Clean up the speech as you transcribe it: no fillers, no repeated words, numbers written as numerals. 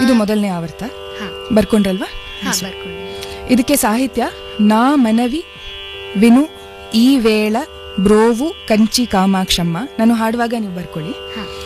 ಇದು ಮೊದಲನೇ ಆವರ್ತ. ಬರ್ಕೊಂಡ್ರಲ್ವಾ? ಬರ್ಕೊಂಡು. ಇದಕ್ಕೆ ಸಾಹಿತ್ಯ ನಾ ಮನವಿ ವಿನು ಈ ವೇಳ ಬ್ರೋವು ಕಂಚಿ ಕಾಮಾಕ್ಷಮ್ಮ. ನಾನು ಹಾಡುವಾಗ ನೀವು ಬರ್ಕೊಳ್ಳಿ.